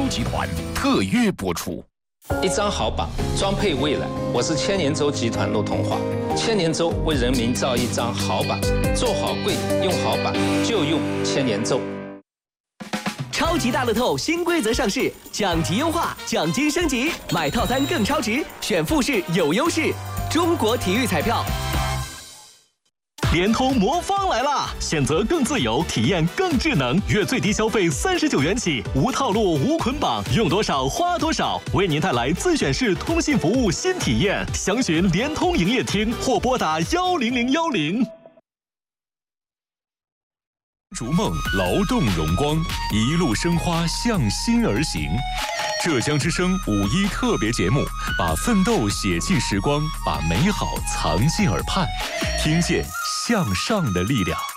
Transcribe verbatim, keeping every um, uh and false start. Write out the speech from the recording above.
集团特约播出。 一张好榜，装配未来。我是千年舟集团陆同华，千年舟为人民造一张好榜，做好柜，用好榜就用千年舟。 超级大乐透新规则上市，奖级优化，奖金升级，买套餐更超值，选复式有优势。中国体育彩票。 联通魔方来啦！选择更自由，体验更智能。月最低消费三十九元起，无套路、无捆绑，用多少花多少，为您带来自选式通信服务新体验。详询联通营业厅或拨打幺零零幺零。 逐梦，劳动荣光，一路生花向心而行。浙江之声五一特别节目，把奋斗写进时光，把美好藏进耳畔，听见向上的力量。